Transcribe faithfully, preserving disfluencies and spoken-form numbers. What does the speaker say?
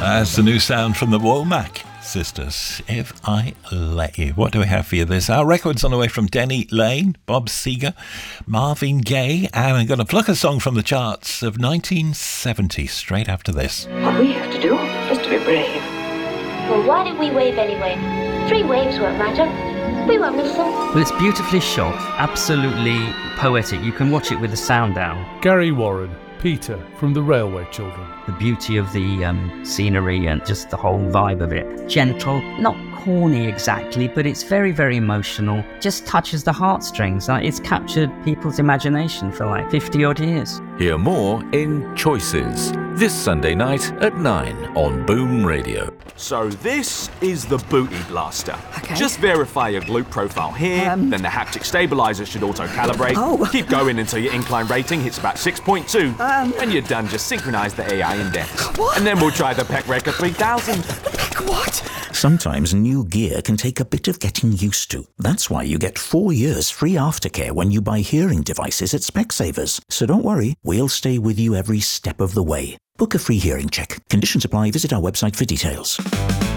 That's the new sound from the Womack Sisters, If I Let You. What do we have for you this hour? Records on the way from Denny Lane, Bob Seger, Marvin Gaye, and I'm going to pluck a song from the charts of nineteen seventy straight after this. What we have to do is to be brave. Well, why don't we wave anyway? Three waves won't matter. We won't miss them. Well, it's beautifully shot, absolutely poetic. You can watch it with the sound down. Gary Warren, Peter from the Railway Children. The beauty of the um, scenery and just the whole vibe of it. Gentle, not corny exactly, but it's very, very emotional. Just touches the heartstrings. Like, it's captured people's imagination for like fifty odd years. Hear more in Choices this Sunday night at nine on Boom Radio. So this is the Booty Blaster. Okay. Just verify your glute profile here, Um. then the haptic stabilizer should auto-calibrate. Oh. Keep going until your incline rating hits about six point two. Um. When you're done, just synchronize the A I index. What? And then we'll try the Pec Record three thousand. What? Sometimes new gear can take a bit of getting used to. That's why you get four years free aftercare when you buy hearing devices at Specsavers. So don't worry, we'll stay with you every step of the way. Book a free hearing check. Conditions apply. Visit our website for details.